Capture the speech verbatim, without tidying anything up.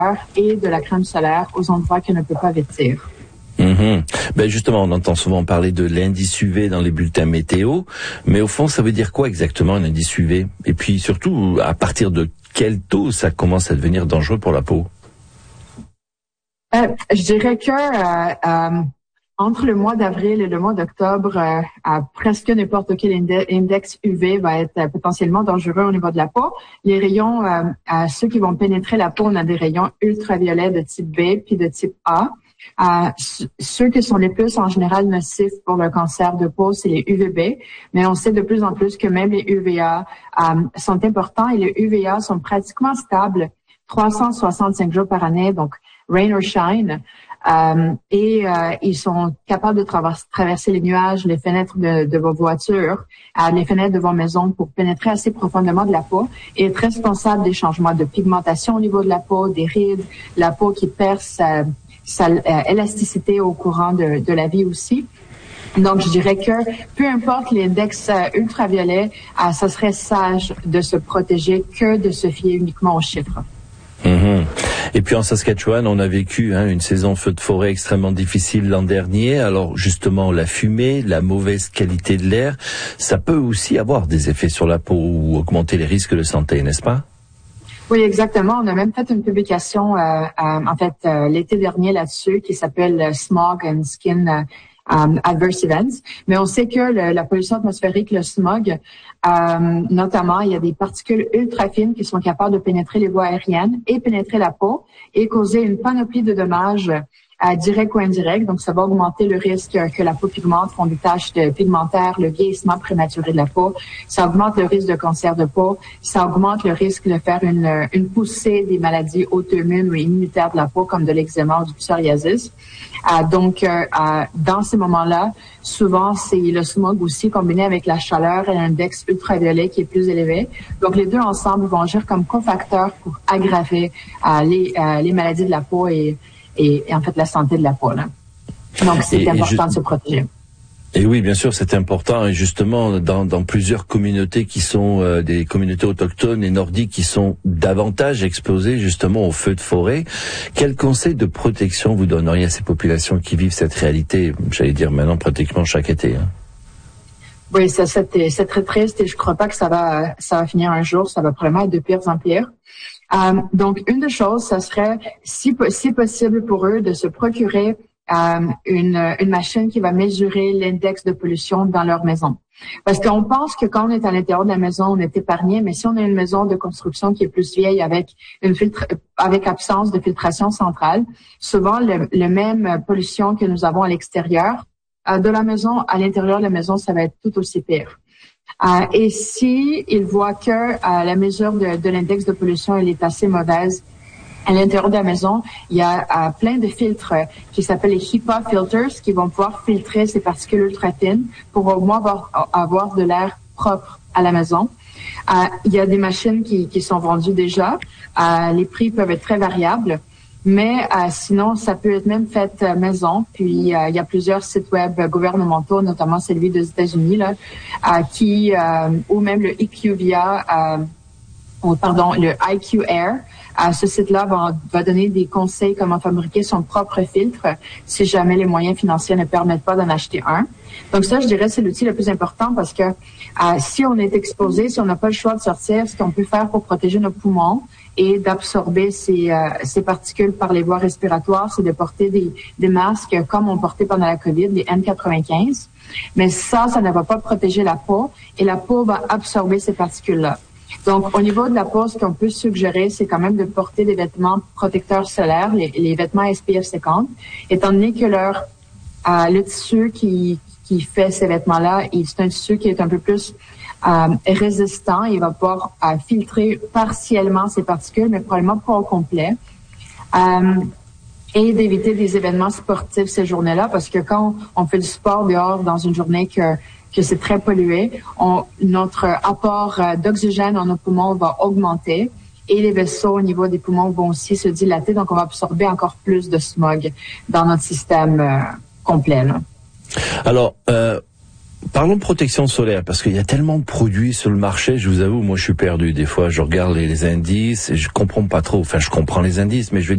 et de la crème solaire aux endroits qu'elle ne peut pas vêtir. Mmh. Ben justement, on entend souvent parler de l'indice U V dans les bulletins météo, mais au fond, ça veut dire quoi exactement un indice U V? Et puis surtout, à partir de quel taux ça commence à devenir dangereux pour la peau? Euh, je dirais que euh, euh, entre le mois d'avril et le mois d'octobre, euh, à presque n'importe quel index U V va être euh, potentiellement dangereux au niveau de la peau. Les rayons, euh, à ceux qui vont pénétrer la peau, on a des rayons ultraviolets de type B puis de type A. Euh, ceux qui sont les plus en général nocifs pour le cancer de peau, c'est les U V B, mais on sait de plus en plus que même les U V A euh, sont importants et les U V A sont pratiquement stables trois cent soixante-cinq jours par année, donc rain or shine, euh, et euh, ils sont capables de tra- traverser les nuages, les fenêtres de, de vos voitures, euh, les fenêtres de vos maisons pour pénétrer assez profondément de la peau et être responsable des changements de pigmentation au niveau de la peau, des rides, la peau qui perd sa, sa euh, élasticité au courant de, de la vie aussi. Donc, je dirais que peu importe l'index euh, ultraviolet, euh, ça serait sage de se protéger que de se fier uniquement aux chiffres. Mmh. Et puis en Saskatchewan, on a vécu hein, une saison feu de forêt extrêmement difficile l'an dernier. Alors justement, la fumée, la mauvaise qualité de l'air, ça peut aussi avoir des effets sur la peau ou augmenter les risques de santé, n'est-ce pas? Oui, exactement. On a même fait une publication, euh, euh, en fait, euh, l'été dernier là-dessus, qui s'appelle Smog and Skin euh, Um, adverse events, mais on sait que le, la pollution atmosphérique, le smog, um, notamment, il y a des particules ultra fines qui sont capables de pénétrer les voies aériennes et pénétrer la peau et causer une panoplie de dommages euh, directs ou indirects. Donc, ça va augmenter le risque que la peau pigmente, font des taches de pigmentaires, le vieillissement prématuré de la peau. Ça augmente le risque de cancer de peau. Ça augmente le risque de faire une, une poussée des maladies auto-immunes ou immunitaires de la peau, comme de l'eczéma ou du psoriasis. Euh, donc, euh, euh, dans ces moments-là, souvent, c'est le smog aussi combiné avec la chaleur et l'index ultraviolet qui est plus élevé. Donc, les deux ensemble vont agir comme cofacteurs pour aggraver euh, les, euh, les maladies de la peau et, et, et en fait la santé de la peau. Là. Donc, c'est et, important et je... de se protéger. Et oui, bien sûr, c'est important. Et justement, dans, dans plusieurs communautés qui sont euh, des communautés autochtones et nordiques qui sont davantage exposées justement aux feux de forêt, quel conseil de protection vous donneriez à ces populations qui vivent cette réalité, j'allais dire maintenant pratiquement chaque été hein? Oui, ça, c'est, c'est très triste et je crois pas que ça va, ça va finir un jour. Ça va probablement être de pire en pire. Euh, donc, une des choses, ça serait, si, si possible pour eux, de se procurer Euh, une, une machine qui va mesurer l'index de pollution dans leur maison. Parce qu'on pense que quand on est à l'intérieur de la maison, on est épargné, mais si on a une maison de construction qui est plus vieille avec une filtre, avec absence de filtration centrale, souvent le, le même pollution que nous avons à l'extérieur euh, de la maison, à l'intérieur de la maison, ça va être tout aussi pire. Euh, et si ils voient que euh, la mesure de, de l'index de pollution elle est assez mauvaise, à l'intérieur de la maison, il y a euh, plein de filtres qui s'appellent les HEPA filters qui vont pouvoir filtrer ces particules ultra fines pour au moins avoir, avoir de l'air propre à la maison. Euh, il y a des machines qui, qui sont vendues déjà. Euh, les prix peuvent être très variables, mais euh, sinon, ça peut être même fait euh, maison. Puis, euh, il y a plusieurs sites web gouvernementaux, notamment celui des États-Unis, là, euh, qui, euh, ou même le IQVIA, euh, ou pardon, le I Q Air. À ce site-là va, va donner des conseils comment fabriquer son propre filtre si jamais les moyens financiers ne permettent pas d'en acheter un. Donc ça, je dirais, c'est l'outil le plus important parce que euh, si on est exposé, si on n'a pas le choix de sortir, ce qu'on peut faire pour protéger nos poumons et d'absorber ces, euh, ces particules par les voies respiratoires, c'est de porter des, des masques comme on portait pendant la COVID, les N quatre-vingt-quinze. Mais ça, ça ne va pas protéger la peau et la peau va absorber ces particules-là. Donc, au niveau de la peau, ce qu'on peut suggérer, c'est quand même de porter des vêtements protecteurs solaires, les, les vêtements S P F cinquante, étant donné que leur, euh, le tissu qui, qui fait ces vêtements-là, c'est un tissu qui est un peu plus euh, résistant. Il va pouvoir euh, filtrer partiellement ces particules, mais probablement pas au complet. Euh, et d'éviter des événements sportifs ces journées-là, parce que quand on fait du sport dehors dans une journée que que c'est très pollué, on, notre apport euh, d'oxygène dans nos poumons va augmenter et les vaisseaux au niveau des poumons vont aussi se dilater, donc on va absorber encore plus de smog dans notre système euh, complet. Là. Alors, euh, parlons de protection solaire, parce qu'il y a tellement de produits sur le marché, je vous avoue, moi je suis perdu. Des fois, je regarde les, les indices et je comprends pas trop. Enfin, je comprends les indices, mais je vais